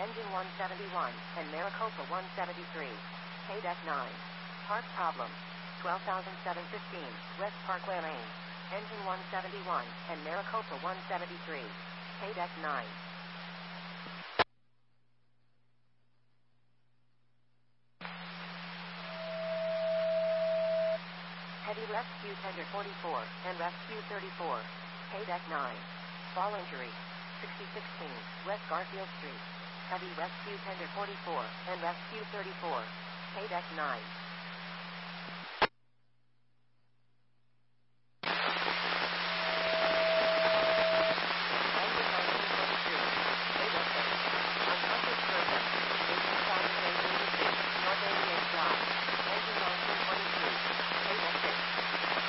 Engine 171, and Maricopa 173. Paydeck 9. Park problem. 12,715, West Parkway Lane. Engine 171, and Maricopa 173. Paydeck 9. Heavy Rescue Tender 44, and Rescue 34. Paydeck 9. Fall injury. 6016, West Garfield Street. Heavy Rescue Tender 44, and Rescue 34. Paydeck 9.